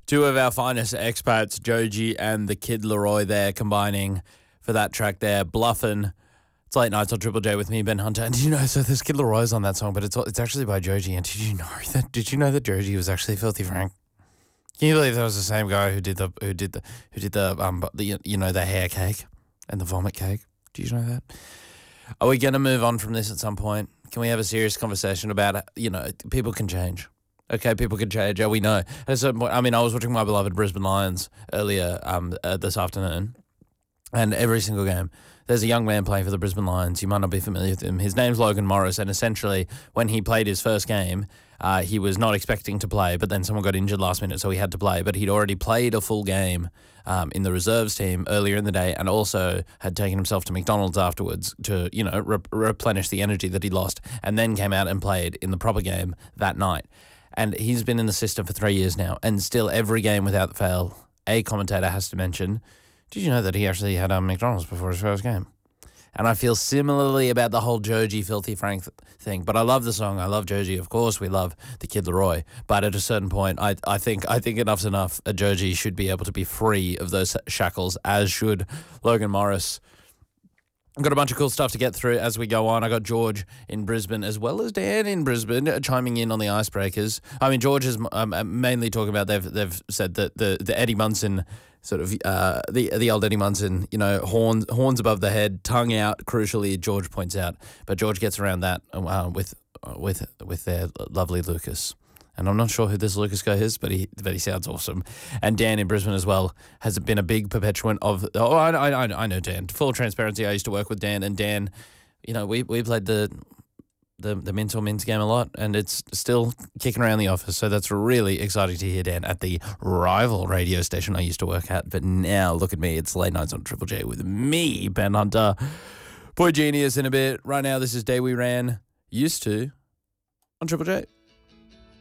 Two of our finest expats, Joji and the Kid Leroy there, combining for that track there, Bluffin'. It's Late Nights on Triple J with me, Ben Hunter. And did you know, so there's Kid Leroy's on that song, but it's actually by Joji. And did you know that Joji was actually Filthy Frank? Can you believe that was the same guy who did the hair cake and the vomit cake? Do you know that? Are we going to move on from this at some point? Can we have a serious conversation about, people can change? Okay, people can change. Yeah, we know. At a certain point, I was watching my beloved Brisbane Lions earlier this afternoon, and every single game, there's a young man playing for the Brisbane Lions. You might not be familiar with him. His name's Logan Morris, and essentially, when he played his first game, he was not expecting to play, but then someone got injured last minute, so he had to play. But he'd already played a full game in the reserves team earlier in the day, and also had taken himself to McDonald's afterwards to, replenish the energy that he lost, and then came out and played in the proper game that night. And he's been in the system for 3 years now, and still every game without fail, a commentator has to mention, did you know that he actually had McDonald's before his first game? And I feel similarly about the whole Joji Filthy Frank thing. But I love the song. I love Joji. Of course, we love the Kid Leroy. But at a certain point, I think enough's enough. A Joji should be able to be free of those shackles, as should Logan Morris. I've got a bunch of cool stuff to get through as we go on. I got George in Brisbane as well as Dan in Brisbane chiming in on the icebreakers. George is mainly talking about they've said that the Eddie Munson sort of the old Eddie Munson, horns above the head, tongue out. Crucially, George points out, but George gets around that with their lovely Lucas. And I'm not sure who this Lucas guy is, but he sounds awesome. And Dan in Brisbane as well has been a big perpetuant of. Oh, I know Dan. Full transparency, I used to work with Dan, and Dan, we played the Mints or Mints game a lot, and it's still kicking around the office. So that's really exciting to hear Dan at the rival radio station I used to work at. But now look at me, it's Late Nights on Triple J with me, Ben Hunter. Boy Genius in a bit. Right now, this is Day We Ran Used To on Triple J.